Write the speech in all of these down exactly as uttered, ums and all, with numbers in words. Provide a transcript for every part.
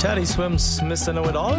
Teddy Swims, Mister Know-It-All.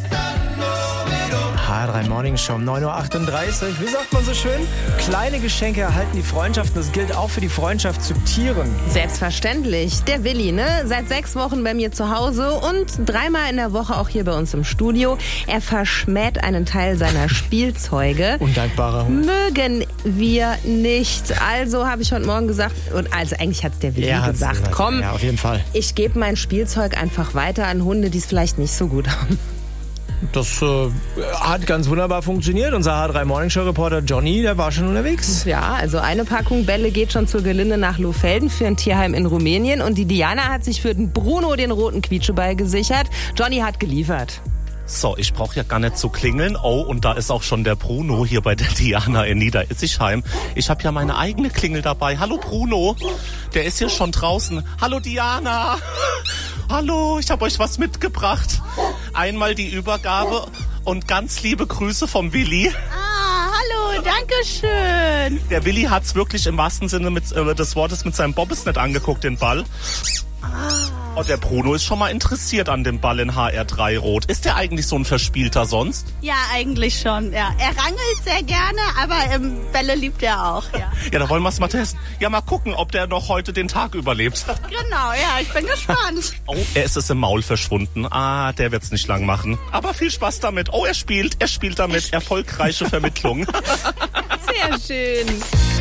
H drei Morning Show um neun Uhr achtunddreißig. Wie sagt man so schön? Kleine Geschenke erhalten die Freundschaften. Das gilt auch für die Freundschaft zu Tieren. Selbstverständlich. Der Willi, ne? Seit sechs Wochen bei mir zu Hause und dreimal in der Woche auch hier bei uns im Studio. Er verschmäht einen Teil seiner Spielzeuge. Undankbarer Hund. Mögen wir nicht. Also habe ich heute Morgen gesagt, und also eigentlich hat es der Willi Er gesagt, gesagt. komm, Ja, auf jeden Fall. ich gebe mein Spielzeug einfach weiter an Hunde, die es vielleicht nicht so gut haben. Das äh, hat ganz wunderbar funktioniert. Unser H drei Morning Show Reporter Johnny, der war schon unterwegs. Ja, also eine Packung Bälle geht schon zur Gelinde nach Lohfelden für ein Tierheim in Rumänien. Und die Diana hat sich für den Bruno den roten Quietscheball gesichert. Johnny hat geliefert. So, ich brauche ja gar nicht zu klingeln. Oh, und da ist auch schon der Bruno hier bei der Diana in Niederitzichheim. Ich habe ja meine eigene Klingel dabei. Hallo Bruno, der ist hier schon draußen. Hallo Diana. Hallo, ich habe euch was mitgebracht. Einmal die Übergabe und ganz liebe Grüße vom Willi. Ah, hallo, danke schön. Der Willi hat's wirklich im wahrsten Sinne mit, äh, des Wortes mit seinem Bobbesnet angeguckt, den Ball. Oh, der Bruno ist schon mal interessiert an dem Ball in H R drei Rot. Ist der eigentlich so ein Verspielter sonst? Ja, eigentlich schon. Ja. Er rangelt sehr gerne, aber ähm, Bälle liebt er auch. Ja, Ja, da wollen wir es mal testen. Ja, mal gucken, ob der noch heute den Tag überlebt. genau, ja, ich bin gespannt. Oh, er ist es im Maul verschwunden. Ah, der wird's nicht lang machen. Aber viel Spaß damit. Oh, er spielt, er spielt damit. Erfolgreiche Vermittlung. Sehr schön.